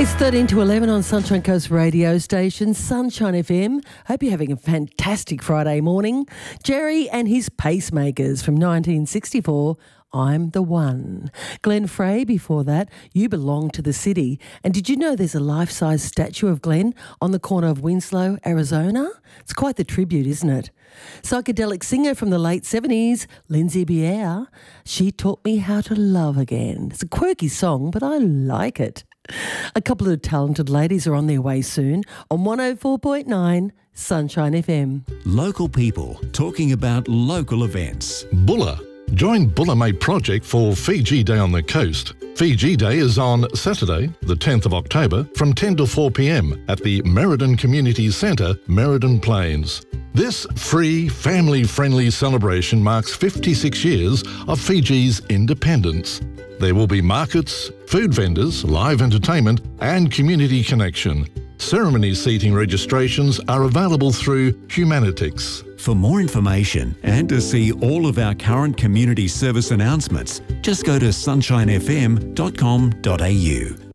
It's 13 to 11 on Sunshine Coast radio station, Sunshine FM. Hope you're having a fantastic Friday morning. Jerry and his Pacemakers from 1964, I'm the One. Glenn Frey before that, You Belong to the City. And did you know there's a life-size statue of Glenn on the corner of Winslow, Arizona? It's quite the tribute, isn't it? Psychedelic singer from the late 70s, Lindsay Bier. She Taught Me How to Love Again. It's a quirky song, but I like it. A couple of talented ladies are on their way soon on 104.9 Sunshine FM. Local people talking about local events. Bulla. Join Bulla Mate Project for Fiji Day on the coast. Fiji Day is on Saturday, the 10th of October, from 10 to 4 p.m. at the Merredin Community Centre, Merredin Plains. This free, family-friendly celebration marks 56 years of Fiji's independence. There will be markets, food vendors, live entertainment and community connection. Ceremony seating registrations are available through Humanitix. For more information and to see all of our current community service announcements, just go to sunshinefm.com.au.